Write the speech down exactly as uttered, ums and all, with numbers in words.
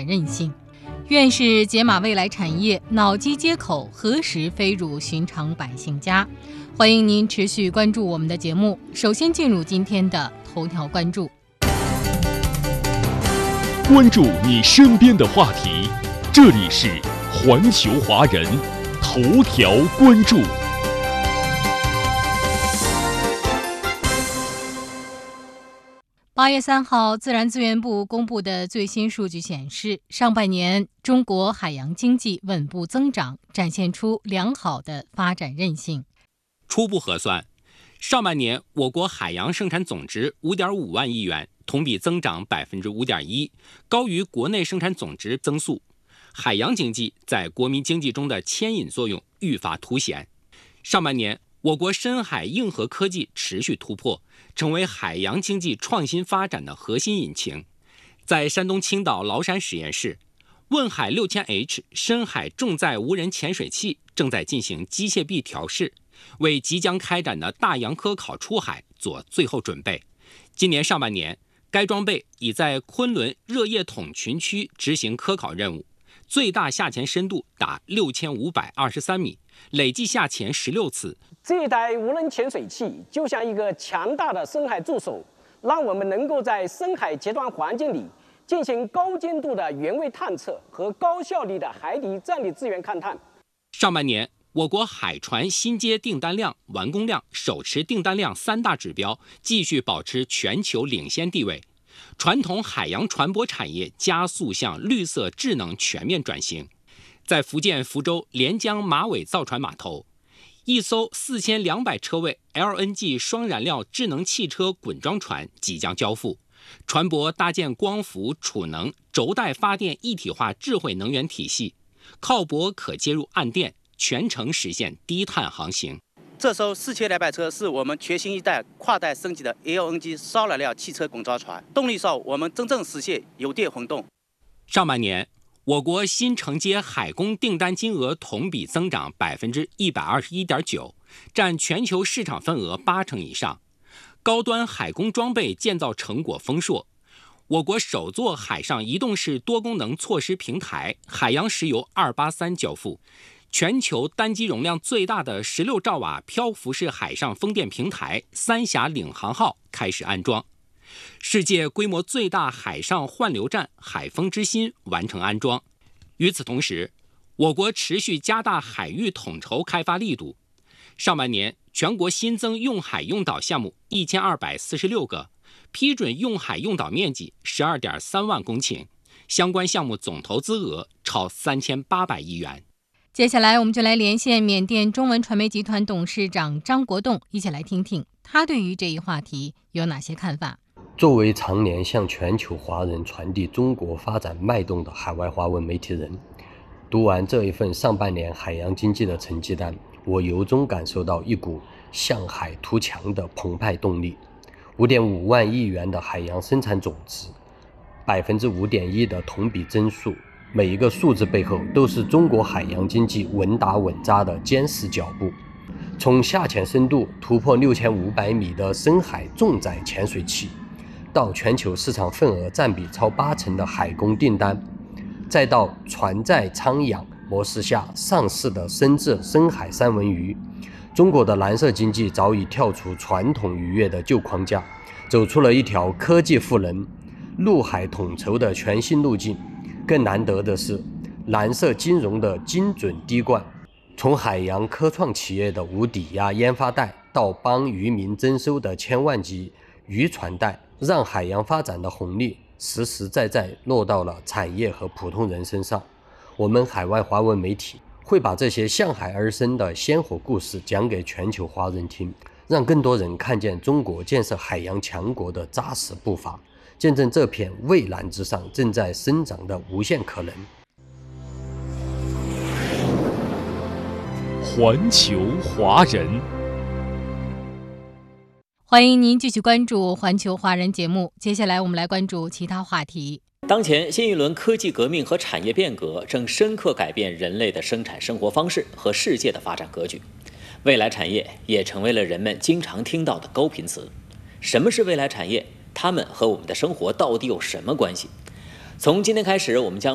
展韧性。愿是解码未来产业，脑机接口何时飞入寻常百姓家？欢迎您持续关注我们的节目。首先进入今天的头条关注， 关注你身边的话题，这里是环球华人头条关注。 八月三号，自然资源部公布的最新数据显示，上半年中国海洋经济稳步增长，展现出良好的发展韧性。 初步核算，上半年我国海洋生产总值 五点五万亿元，同比增长 百分之五点一， 高于国内生产总值增速。海洋经济在国民经济中的牵引作用愈发凸显。上半年我国深海硬核科技持续突破，成为海洋经济创新发展的核心引擎。在山东青岛崂山实验室，问海 六千 H 深海重载无人潜水器正在进行机械臂调试，为即将开展的大洋科考出海做最后准备。今年上半年，该装备已在昆仑热液筒群区执行科考任务，最大下潜深度达六千五百二十三米，累计下潜十六次。 这一台无人潜水器就像一个强大的深海助手，让我们能够在深海极端环境里进行高精度的原位探测和高效率的海底战略资源勘探。 上半年，我国海船新接订单量、完工量、手持订单量三大指标继续保持全球领先地位。传统海洋船舶产业加速向绿色智能全面转型。在福建福州连江马尾造船码头，一艘四千两百车位 L N G 双燃料智能汽车滚装船即将交付，船舶搭建光伏、储能、轴带发电一体化智慧能源体系，靠泊可接入岸电，全程实现低碳航行。 这艘四千两百车是我们全新一代跨代升级的 L N G 烧燃料汽车滚装船，动力上我们真正实现油电混动。 上半年，我国新承接海工订单金额同比增长 百分之一百二十一点九， 占全球市场份额八成以上。高端海工装备建造成果丰硕，我国首座海上移动式多功能措施平台海洋石油二八三交付，全球单机容量最大的十六兆瓦漂浮式海上风电平台三峡领航号开始安装。世界规模最大海上换流站海风之心完成安装。与此同时，我国持续加大海域统筹开发力度。上半年，全国新增用海用岛项目一千二百四十六个，批准用海用岛面积 十二点三万公顷，相关项目总投资额超三千八百亿元。 接下来我们就来连线缅甸中文传媒集团董事长张国栋，一起来听听他对于这一话题有哪些看法。 作为常年向全球华人传递中国发展脉动的海外华文媒体人，读完这一份上半年海洋经济的成绩单，我由衷感受到一股向海图强的澎湃动力。 五点五万亿元的海洋生产总值， 百分之五点一 的同比增速，每一个数字背后都是中国海洋经济稳打稳扎的坚实脚步。从下潜深度突破六千五百米的深海重载潜水器，到全球市场份额占比超八成的海工订单，再到船载舱养模式下上市的深圳深海三文鱼，中国的蓝色经济早已跳出传统渔业的旧框架，走出了一条科技赋能、陆海统筹的全新路径。更难得的是，蓝色金融的精准滴灌，从海洋科创企业的无抵押研发贷，到帮渔民增收的千万级渔船贷，让海洋发展的红利实实在在落到了产业和普通人身上。我们海外华文媒体会把这些向海而生的鲜活故事讲给全球华人听，让更多人看见中国建设海洋强国的扎实步伐，见证这片蔚蓝之上正在生长的无限可能。 环球华人， 欢迎您继续关注环球华人节目。接下来我们来关注其他话题。 当前新一轮科技革命和产业变革正深刻改变人类的生产生活方式和世界的发展格局，未来产业也成为了人们经常听到的高频词。什么是未来产业？它们和我们的生活到底有什么关系？从今天开始，我们将